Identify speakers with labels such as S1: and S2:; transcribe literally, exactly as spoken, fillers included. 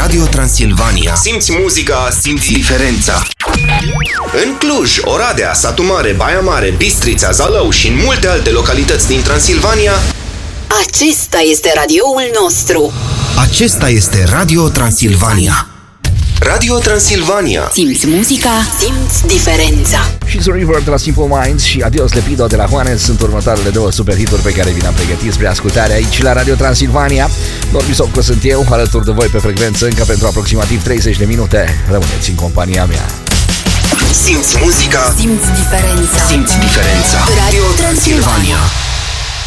S1: Radio Transilvania.
S2: Simți muzica, simți
S1: diferența.
S2: În Cluj, Oradea, Satu Mare, Baia Mare, Bistrița, Zalău și în multe alte localități din Transilvania.
S3: Acesta este radioul nostru.
S1: Acesta este Radio Transilvania.
S2: Radio Transilvania.
S3: Simți muzica, simți diferența.
S4: She's a River de la Simple Minds și Adios Lepido de la Juanes sunt următoarele două superhituri pe care vi le-am pregătit spre ascultare aici la Radio Transilvania. Norbi Sopco sunt eu, alături de voi pe frecvență încă pentru aproximativ treizeci de minute. Rămâneți în compania mea.
S2: Simți muzica,
S3: simți diferența.
S2: Simți diferența.
S3: Radio Transilvania.